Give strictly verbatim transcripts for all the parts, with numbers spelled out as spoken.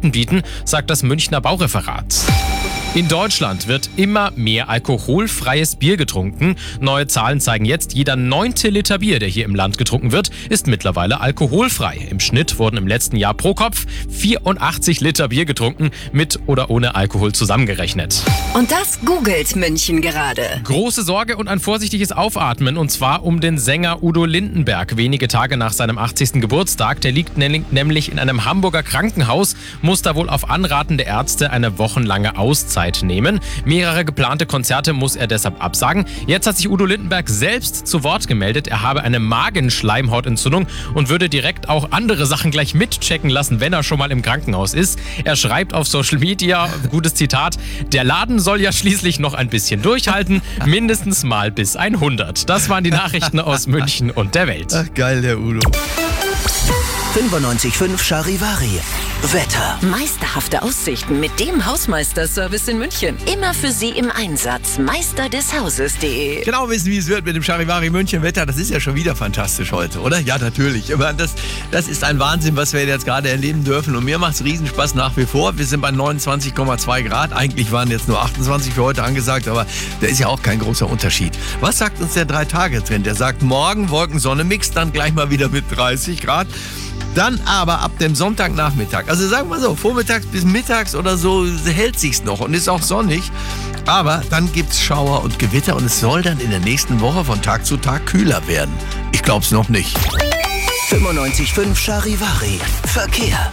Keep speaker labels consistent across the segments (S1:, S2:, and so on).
S1: Daten bieten, sagt das Münchner Baureferat. In Deutschland wird immer mehr alkoholfreies Bier getrunken. Neue Zahlen zeigen jetzt, jeder neunte Liter Bier, der hier im Land getrunken wird, ist mittlerweile alkoholfrei. Im Schnitt wurden im letzten Jahr pro Kopf vierundachtzig Liter Bier getrunken, mit oder ohne Alkohol zusammengerechnet.
S2: Und das googelt München gerade.
S1: Große Sorge und ein vorsichtiges Aufatmen, und zwar um den Sänger Udo Lindenberg. Wenige Tage nach seinem achtzigsten Geburtstag, der liegt nämlich in einem Hamburger Krankenhaus, muss da wohl auf Anraten der Ärzte eine wochenlange Auszeit nehmen. Mehrere geplante Konzerte muss er deshalb absagen. Jetzt hat sich Udo Lindenberg selbst zu Wort gemeldet. Er habe eine Magenschleimhautentzündung und würde direkt auch andere Sachen gleich mitchecken lassen, wenn er schon mal im Krankenhaus ist. Er schreibt auf Social Media, gutes Zitat, der Laden soll ja schließlich noch ein bisschen durchhalten, mindestens mal bis hundert. Das waren die Nachrichten aus München und der Welt.
S3: Ach geil, der Udo.
S4: fünfundneunzig Komma fünf Charivari. Wetter.
S2: Meisterhafte Aussichten mit dem Hausmeister-Service in München. Immer für Sie im Einsatz. Meister des Hauses punkt de.
S3: Genau wissen, wie es wird mit dem Charivari München Wetter. Das ist ja schon wieder fantastisch heute, oder? Ja, natürlich. Aber das, das ist ein Wahnsinn, was wir jetzt gerade erleben dürfen. Und mir macht es Riesenspaß nach wie vor. Wir sind bei neunundzwanzig Komma zwei Grad. Eigentlich waren jetzt nur achtundzwanzig für heute angesagt, aber da ist ja auch kein großer Unterschied. Was sagt uns der Drei-Tage-Trend? Der sagt, morgen Wolken-Sonne-Mix, dann gleich mal wieder mit dreißig Grad. Dann aber ab dem Sonntagnachmittag, also sagen wir so, vormittags bis mittags oder so hält sich's noch und ist auch sonnig. Aber dann gibt's Schauer und Gewitter und es soll dann in der nächsten Woche von Tag zu Tag kühler werden. Ich glaub's noch nicht.
S4: fünfundneunzig Komma fünf Charivari. Verkehr.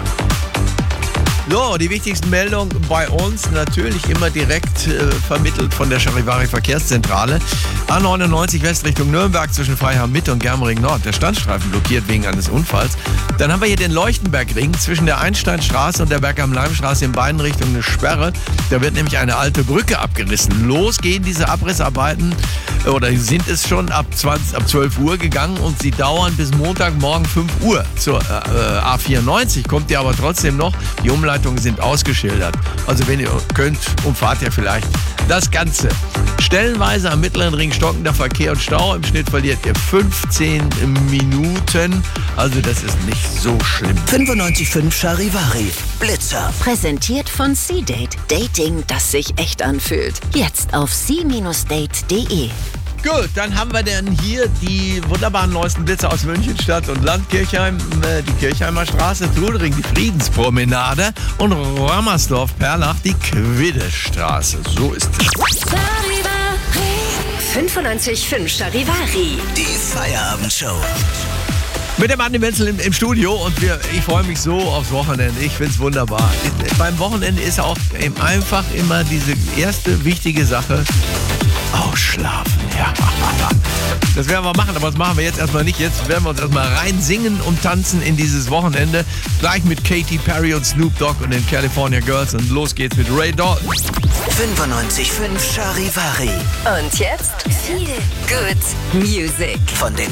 S3: So, die wichtigsten Meldungen bei uns natürlich immer direkt äh, vermittelt von der Charivari Verkehrszentrale. A neunundneunzig West Richtung Nürnberg zwischen Freiham Mitte und Germering Nord. Der Standstreifen blockiert wegen eines Unfalls. Dann haben wir hier den Leuchtenbergring zwischen der Einsteinstraße und der Berg am Leimstraße in beiden Richtungen eine Sperre. Da wird nämlich eine alte Brücke abgerissen. Los gehen diese Abrissarbeiten, oder sind es schon ab, zwanzig, ab zwölf Uhr gegangen und sie dauern bis Montagmorgen fünf Uhr. Zur äh, A vierundneunzig kommt ihr aber trotzdem noch. Die Umleitungen sind ausgeschildert. Also wenn ihr könnt, umfahrt ihr vielleicht das Ganze. Stellenweise am Mittleren Ring stockender Verkehr und Stau. Im Schnitt verliert ihr fünfzehn Minuten. Also das ist nicht so schlimm.
S4: fünfundneunzig Komma fünf Charivari. Blitzer.
S2: Präsentiert von C-Date. Dating, das sich echt anfühlt. Jetzt auf c Date punkt de.
S3: Gut, dann haben wir dann hier die wunderbaren neuesten Blitzer aus München, Stadt und Land, Kirchheim, äh, die Kirchheimer Straße, Trudering, die Friedenspromenade und Rammersdorf, Perlach, die Quiddestraße. So ist es.
S2: fünfundneunzig Komma fünf Charivari.
S4: Die Feierabendshow.
S3: Mit dem Andi Menzel im, im Studio und wir, ich freue mich so aufs Wochenende. Ich finde es wunderbar. Beim Wochenende ist auch eben einfach immer diese erste wichtige Sache: Ausschlafen. Ja. Das werden wir machen, aber das machen wir jetzt erstmal nicht. Jetzt werden wir uns erstmal rein singen und tanzen in dieses Wochenende. Gleich mit Katy Perry und Snoop Dogg und den California Girls. Und los geht's mit Ray Dalton.
S4: fünfundneunzig Komma fünf Charivari.
S2: Und jetzt viel Good Music.
S4: Von den